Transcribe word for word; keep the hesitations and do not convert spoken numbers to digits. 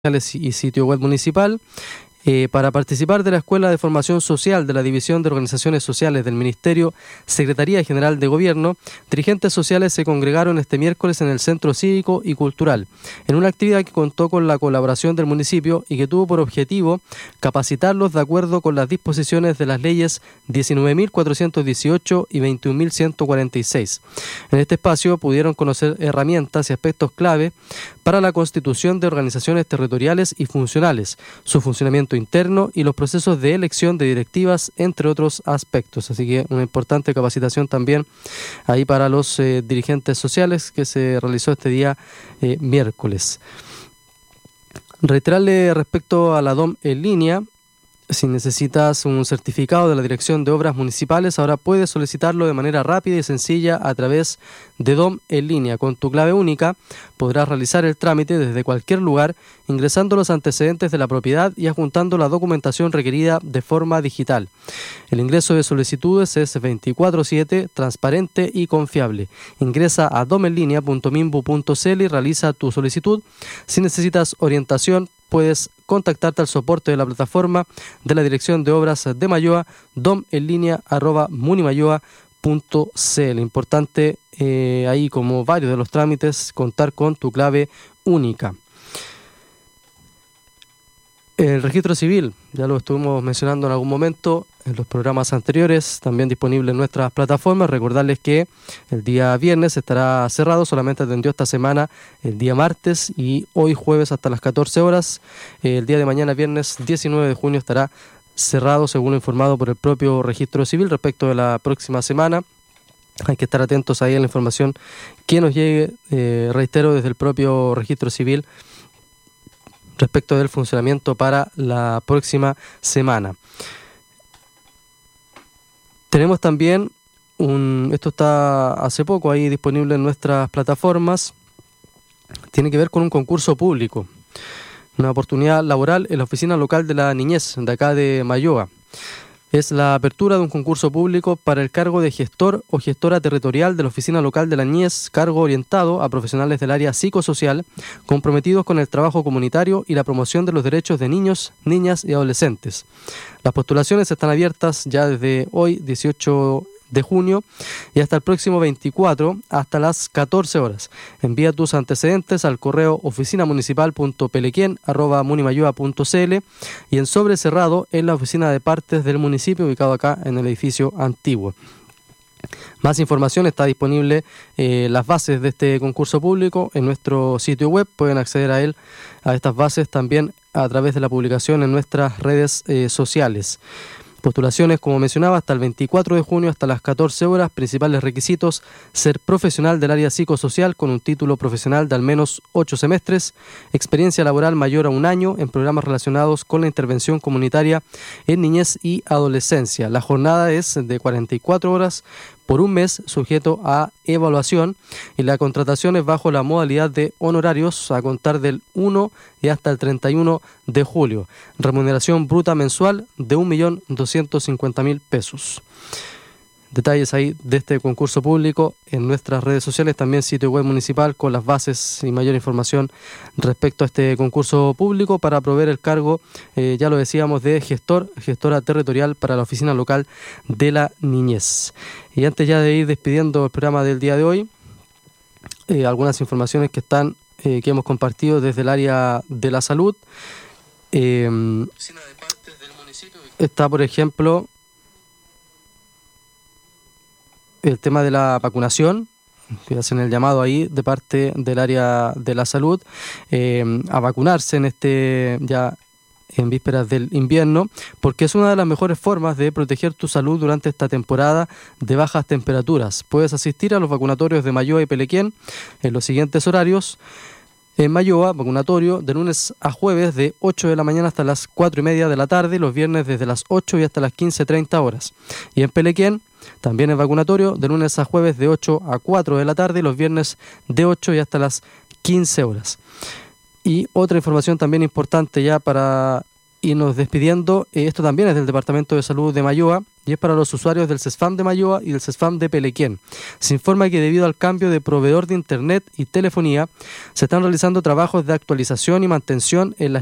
y sitio web municipal. Eh, para participar de la Escuela de Formación Social de la División de Organizaciones Sociales del Ministerio, Secretaría General de Gobierno, dirigentes sociales se congregaron este miércoles en el Centro Cívico y Cultural, en una actividad que contó con la colaboración del municipio y que tuvo por objetivo capacitarlos de acuerdo con las disposiciones de las leyes diecinueve mil cuatrocientos dieciocho y veintiún mil ciento cuarenta y seis. En este espacio pudieron conocer herramientas y aspectos clave para la constitución de organizaciones territoriales y funcionales, su funcionamiento interno y los procesos de elección de directivas, entre otros aspectos. Así que una importante capacitación también ahí para los eh, dirigentes sociales que se realizó este día eh, miércoles. Reiterarle respecto a la D O M en línea. Si necesitas un certificado de la Dirección de Obras Municipales, ahora puedes solicitarlo de manera rápida y sencilla a través de D O M en línea. Con tu clave única podrás realizar el trámite desde cualquier lugar, ingresando los antecedentes de la propiedad y adjuntando la documentación requerida de forma digital. El ingreso de solicitudes es veinticuatro siete, transparente y confiable. Ingresa a domenlinea punto minbu punto cl y realiza tu solicitud. Si necesitas orientación, puedes contactarte al soporte de la plataforma de la Dirección de Obras de Mayoa, domenlinea arroba munimayoa punto cl. Importante eh, ahí, como varios de los trámites, contar con tu clave única. El registro civil, ya lo estuvimos mencionando en algún momento en los programas anteriores, también disponible en nuestras plataformas. Recordarles que el día viernes estará cerrado, solamente atendió esta semana el día martes y hoy jueves hasta las catorce horas. El día de mañana, viernes diecinueve de junio, estará cerrado, según lo informado por el propio registro civil. Respecto de la próxima semana, hay que estar atentos ahí a la información que nos llegue, eh, reitero, desde el propio registro civil respecto del funcionamiento para la próxima semana. Tenemos también un, esto está hace poco ahí disponible en nuestras plataformas, tiene que ver con un concurso público, una oportunidad laboral en la Oficina Local de la Niñez de acá de Mayoa. Es la apertura de un concurso público para el cargo de gestor o gestora territorial de la Oficina Local de la Niñez, cargo orientado a profesionales del área psicosocial comprometidos con el trabajo comunitario y la promoción de los derechos de niños, niñas y adolescentes. Las postulaciones están abiertas ya desde hoy, dieciocho de junio, y hasta el próximo veinticuatro, hasta las catorce horas. Envía tus antecedentes al correo oficinamunicipal punto pelequien arroba munimayoa punto cl y en sobre cerrado en la oficina de partes del municipio, ubicado acá en el edificio antiguo. Más información está disponible, eh, las bases de este concurso público en nuestro sitio web. Pueden acceder a él, a estas bases también a través de la publicación en nuestras redes eh, sociales. Postulaciones, como mencionaba, hasta el veinticuatro de junio, hasta las catorce horas. Principales requisitos: ser profesional del área psicosocial con un título profesional de al menos ocho semestres, experiencia laboral mayor a un año en programas relacionados con la intervención comunitaria en niñez y adolescencia. La jornada es de cuarenta y cuatro horas por un mes, sujeto a evaluación, y la contratación es bajo la modalidad de honorarios a contar del uno y hasta el treinta y uno de julio. Remuneración bruta mensual de un millón doscientos cincuenta mil pesos. Detalles ahí de este concurso público en nuestras redes sociales, también sitio web municipal con las bases y mayor información respecto a este concurso público para proveer el cargo, eh, ya lo decíamos, de gestor, gestora territorial para la Oficina Local de la Niñez. Y antes ya de ir despidiendo el programa del día de hoy, eh, algunas informaciones que están, eh, que hemos compartido desde el área de la salud. Eh, está, por ejemplo, el tema de la vacunación, que hacen el llamado ahí de parte del área de la salud eh, a vacunarse en este ya en vísperas del invierno, porque es una de las mejores formas de proteger tu salud durante esta temporada de bajas temperaturas. Puedes asistir a los vacunatorios de Mayoa y Pelequien en los siguientes horarios. En Mayoa, vacunatorio de lunes a jueves de ocho de la mañana hasta las cuatro y media de la tarde, los viernes desde las ocho y hasta las quince treinta horas. Y en Pelequien también es vacunatorio de lunes a jueves de ocho a cuatro de la tarde y los viernes de ocho y hasta las quince horas. Y otra información también importante ya para Y nos despidiendo, eh, esto también es del Departamento de Salud de Mayoa y es para los usuarios del CESFAM de Mayoa y del CESFAM de Pelequén. Se informa que debido al cambio de proveedor de Internet y telefonía, se están realizando trabajos de actualización y mantención en las